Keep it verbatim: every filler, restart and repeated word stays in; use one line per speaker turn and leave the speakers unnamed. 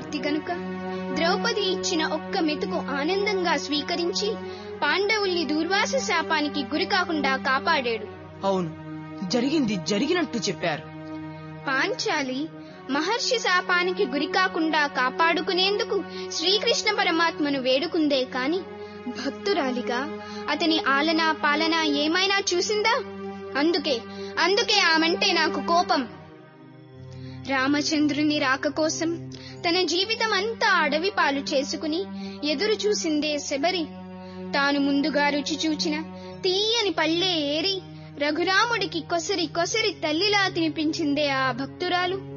భక్తి గనుక ద్రౌపది ఇచ్చిన ఒక్క మెతుకు ఆనందంగా స్వీకరించి పాండవుల్ని దూర్వాస శాపానికి గురి కాకుండా కాపాడాడు.
అవును, జరిగింది జరిగినట్టు చెప్పారు.
పాంచాలి మహర్షి శాపానికి గురి కాకుండా కాపాడుకునేందుకు శ్రీకృష్ణ పరమాత్మను వేడుకుందే కాని భక్తురాలిగా అతని ఆలనా పాలనా ఏమైనా చూసిందా? అందుకే అందుకే ఆమంటే నాకు కోపం. రామచంద్రుని రాక కోసం తన జీవితం అంతా అడవి పాలు చేసుకుని ఎదురు చూసిందే శబరి. తాను ముందుగా రుచి చూచిన తీయని పళ్ళే ఏరి రఘురాముడికి కొసరి కొసరి తల్లిలా తినిపించిందే ఆ భక్తురాలు.